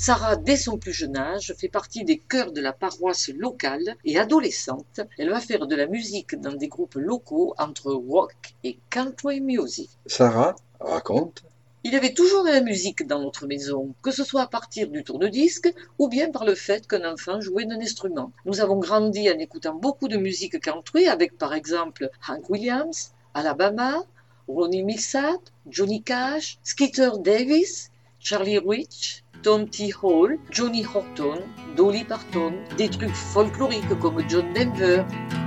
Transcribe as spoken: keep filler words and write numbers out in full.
Sarah, dès son plus jeune âge, fait partie des chœurs de la paroisse locale et adolescente, elle va faire de la musique dans des groupes locaux entre rock et country music. Sarah raconte. Il y avait toujours de la musique dans notre maison, que ce soit à partir du tourne-disque ou bien par le fait qu'un enfant jouait d'un instrument. Nous avons grandi en écoutant beaucoup de musique country avec par exemple Hank Williams, Alabama, Ronnie Milsap, Johnny Cash, Skeeter Davis, Charlie Rich, Tom T. Hall, Johnny Horton, Dolly Parton, des trucs folkloriques comme John Denver,